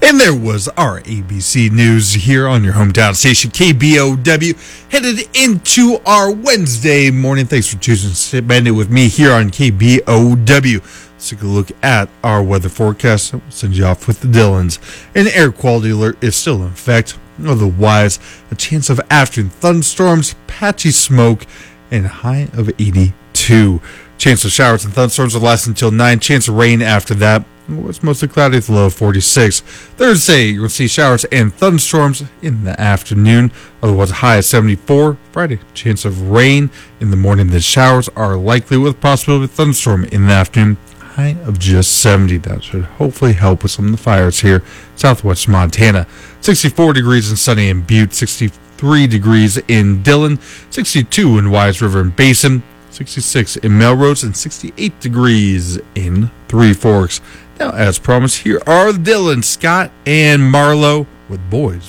And there was our ABC News here on your hometown station, KBOW, headed into our Wednesday morning. Thanks for choosing to spend it with me here on KBOW. Let's take a look at our weather forecast. We'll send you off with the Dillons. An air quality alert is still in effect. Otherwise, a chance of afternoon thunderstorms, patchy smoke, and a high of 82. Chance of showers and thunderstorms will last until 9. Chance of rain after that. It's mostly cloudy with a low of 46. Thursday, you'll see showers and thunderstorms in the afternoon. Otherwise, a high of 74. Friday, chance of rain in the morning. The showers are likely with possibility of thunderstorm in the afternoon. High of just 70. That should hopefully help with some of the fires here southwest Montana. 64 degrees and sunny in Butte. 63 degrees in Dillon. 62 in Wise River and Basin. 66 in Melrose, and 68 degrees in Three Forks. Now, as promised, here are the Dillons, Scott and Marlowe with Boys